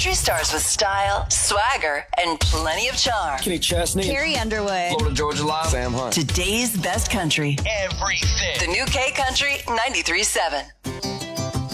Country stars with style, swagger, and plenty of charm. Kenny Chesney. Carrie Underwood. Florida Georgia Live. Sam Hunt. Today's best country. Everything. The new K Country 93.7.